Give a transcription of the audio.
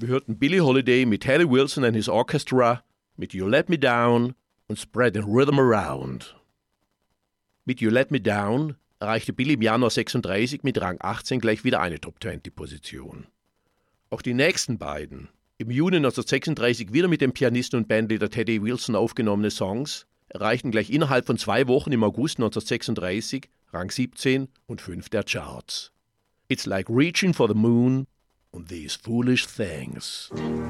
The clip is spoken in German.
Wir hörten Billie Holiday mit Harry Wilson and his Orchestra, mit You Let Me Down und Spread the Rhythm Around. Mit You Let Me Down erreichte Billie im Januar 36 mit Rang 18 gleich wieder eine Top-20-Position. Auch die nächsten beiden, im Juni 1936 wieder mit dem Pianisten und Bandleader Teddy Wilson aufgenommene Songs, erreichten gleich innerhalb von 2 Wochen im August 1936 Rang 17 und 5 der Charts. It's Like Reaching for the Moon und These Foolish Things.